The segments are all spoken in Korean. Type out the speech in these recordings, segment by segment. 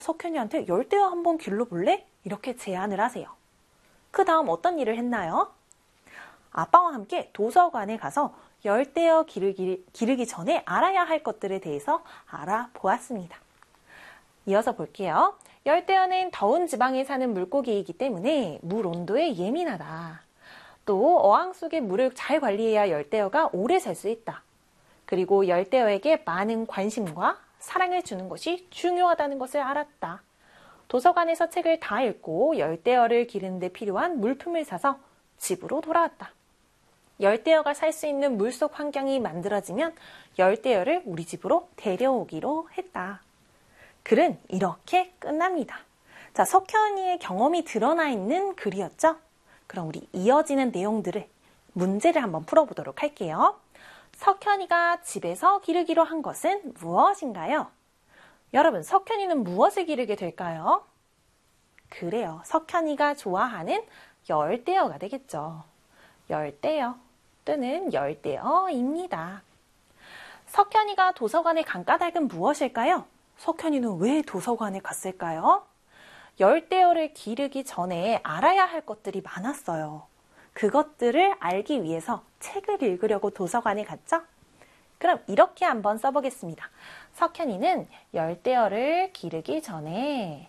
석현이한테 열대어 한번 길러볼래? 이렇게 제안을 하세요. 그 다음 어떤 일을 했나요? 아빠와 함께 도서관에 가서 열대어 기르기 전에 알아야 할 것들에 대해서 알아보았습니다. 이어서 볼게요. 열대어는 더운 지방에 사는 물고기이기 때문에 물 온도에 예민하다. 또 어항 속의 물을 잘 관리해야 열대어가 오래 살 수 있다. 그리고 열대어에게 많은 관심과 사랑을 주는 것이 중요하다는 것을 알았다. 도서관에서 책을 다 읽고 열대어를 기르는 데 필요한 물품을 사서 집으로 돌아왔다. 열대어가 살 수 있는 물속 환경이 만들어지면 열대어를 우리 집으로 데려오기로 했다. 글은 이렇게 끝납니다. 자, 석현이의 경험이 드러나 있는 글이었죠? 그럼 우리 이어지는 내용들을 문제를 한번 풀어보도록 할게요. 석현이가 집에서 기르기로 한 것은 무엇인가요? 여러분, 석현이는 무엇을 기르게 될까요? 그래요. 석현이가 좋아하는 열대어가 되겠죠. 열대어 또는 열대어입니다. 석현이가 도서관에 간 까닭은 무엇일까요? 석현이는 왜 도서관에 갔을까요? 열대어를 기르기 전에 알아야 할 것들이 많았어요. 그것들을 알기 위해서 책을 읽으려고 도서관에 갔죠? 그럼 이렇게 한번 써보겠습니다. 석현이는 열대어를 기르기 전에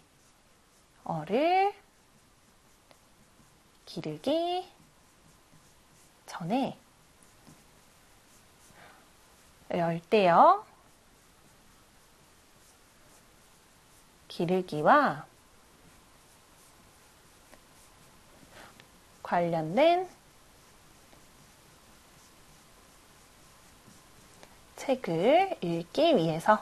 열대어 기르기와 관련된 책을 읽기 위해서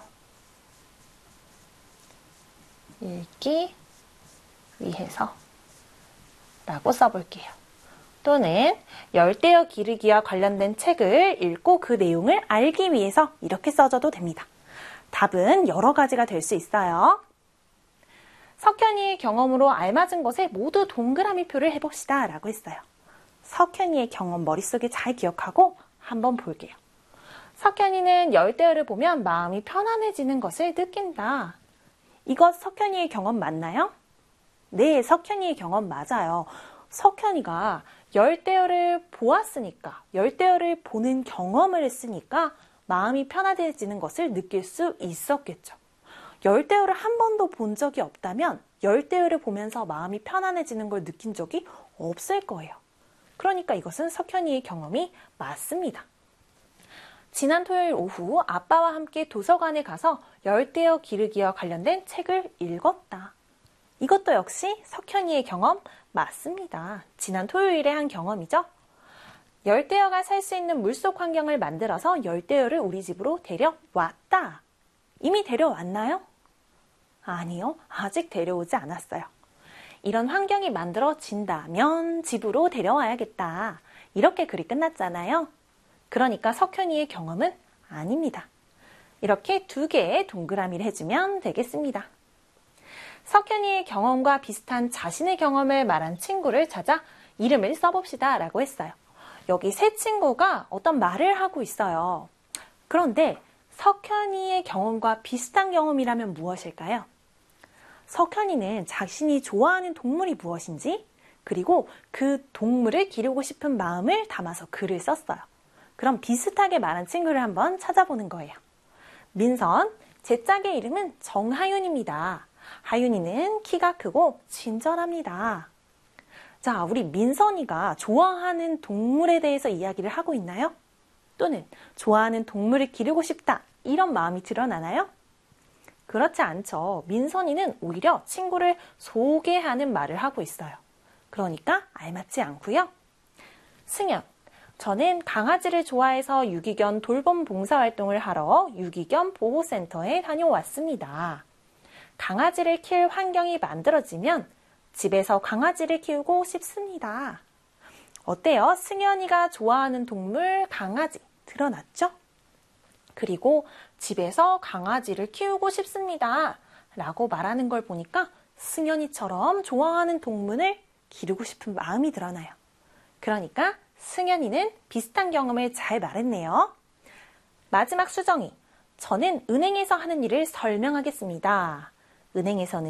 라고 써볼게요. 또는 열대어 기르기와 관련된 책을 읽고 그 내용을 알기 위해서 이렇게 써줘도 됩니다. 답은 여러 가지가 될 수 있어요. 석현이의 경험으로 알맞은 것에 모두 동그라미 표를 해봅시다 라고 했어요. 석현이의 경험 머릿속에 잘 기억하고 한번 볼게요. 석현이는 열대어를 보면 마음이 편안해지는 것을 느낀다. 이것 석현이의 경험 맞나요? 네, 석현이의 경험 맞아요. 석현이가 열대어를 보았으니까, 열대어를 보는 경험을 했으니까 마음이 편안해지는 것을 느낄 수 있었겠죠. 열대어를 한 번도 본 적이 없다면 열대어를 보면서 마음이 편안해지는 걸 느낀 적이 없을 거예요. 그러니까 이것은 석현이의 경험이 맞습니다. 지난 토요일 오후 아빠와 함께 도서관에 가서 열대어 기르기와 관련된 책을 읽었다. 이것도 역시 석현이의 경험 맞습니다. 지난 토요일에 한 경험이죠. 열대어가 살 수 있는 물속 환경을 만들어서 열대어를 우리 집으로 데려왔다. 이미 데려왔나요? 아니요, 아직 데려오지 않았어요. 이런 환경이 만들어진다면 집으로 데려와야겠다. 이렇게 글이 끝났잖아요. 그러니까 석현이의 경험은 아닙니다. 이렇게 2개의 동그라미를 해주면 되겠습니다. 석현이의 경험과 비슷한 자신의 경험을 말한 친구를 찾아 이름을 써봅시다 라고 했어요. 여기 세 친구가 어떤 말을 하고 있어요. 그런데 석현이의 경험과 비슷한 경험이라면 무엇일까요? 석현이는 자신이 좋아하는 동물이 무엇인지, 그리고 그 동물을 기르고 싶은 마음을 담아서 글을 썼어요. 그럼 비슷하게 말한 친구를 한번 찾아보는 거예요. 민선, 제 짝의 이름은 정하윤입니다. 하윤이는 키가 크고 친절합니다. 자, 우리 민선이가 좋아하는 동물에 대해서 이야기를 하고 있나요? 또는 좋아하는 동물을 기르고 싶다, 이런 마음이 드러나나요? 그렇지 않죠. 민선이는 오히려 친구를 소개하는 말을 하고 있어요. 그러니까 알맞지 않고요. 승연, 저는 강아지를 좋아해서 유기견 돌봄 봉사활동을 하러 유기견 보호센터에 다녀왔습니다. 강아지를 키울 환경이 만들어지면 집에서 강아지를 키우고 싶습니다. 어때요? 승연이가 좋아하는 동물 강아지 드러났죠? 그리고 집에서 강아지를 키우고 싶습니다 라고 말하는 걸 보니까 승연이처럼 좋아하는 동물을 기르고 싶은 마음이 드러나요. 그러니까 승연이는 비슷한 경험을 잘 말했네요. 마지막 수정이, 저는 은행에서 하는 일을 설명하겠습니다. 은행에서는